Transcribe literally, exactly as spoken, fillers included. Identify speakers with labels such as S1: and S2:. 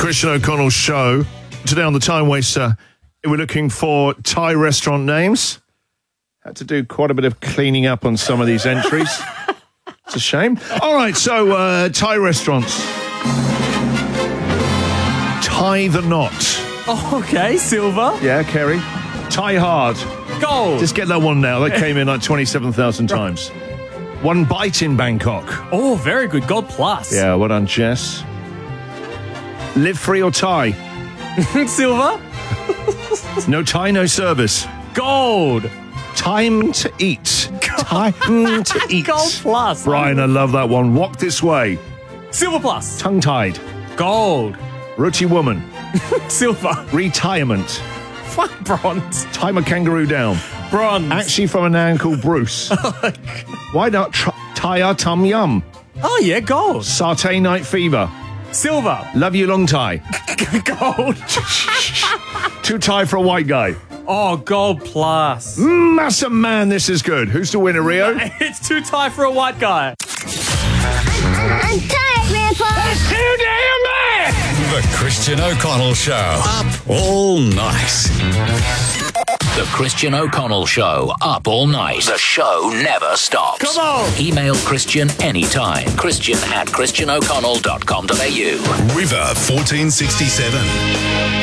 S1: Christian O'Connell show. Today on the Time Waster, we're looking for Thai restaurant names. Had to do quite a bit of cleaning up on some of these entries. It's a shame. All right, so uh, Thai restaurants. Tie the knot.
S2: Oh, okay, silver.
S1: Yeah, Kerry. Tie hard.
S2: Gold.
S1: Just get that one now. That came in like twenty-seven thousand times. One bite in Bangkok.
S2: Oh, very good. Gold plus.
S1: Yeah, well done, Jess. Live free or tie?
S2: Silver.
S1: No tie, no service.
S2: Gold.
S1: Time to eat. Time to eat.
S2: Gold plus.
S1: Brian, I love that one. Walk this way.
S2: Silver plus.
S1: Tongue-tied.
S2: Gold.
S1: Roti woman.
S2: Silver.
S1: Retirement.
S2: Fuck bronze.
S1: Time a kangaroo down.
S2: Bronze.
S1: Actually from a man called Bruce. Why not tr- tie our tum yum?
S2: Oh, yeah, gold.
S1: Satay night fever.
S2: Silver.
S1: Love you long tie.
S2: Gold.
S1: Too Thai for a white guy.
S2: Oh, gold plus.
S1: Massa man, this is good. Who's the winner, Rio?
S2: It's too tight for a white guy.
S3: I'm tired, Grandpa.
S1: That's too damn bad.
S4: The Christian O'Connell Show. Up all night.
S5: The Christian O'Connell Show. Up all night. The show never stops.
S2: Come on.
S5: Email Christian anytime. Christian at christian o'connell dot com dot a u.
S4: River fourteen sixty-seven.